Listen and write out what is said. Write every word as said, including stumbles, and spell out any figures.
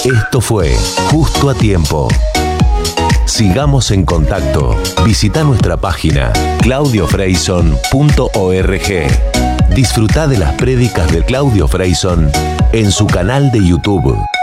Esto fue Justo a Tiempo. Sigamos en contacto. Visita nuestra página claudio freyson punto org. Disfruta de las prédicas de Claudio Freyson en su canal de YouTube.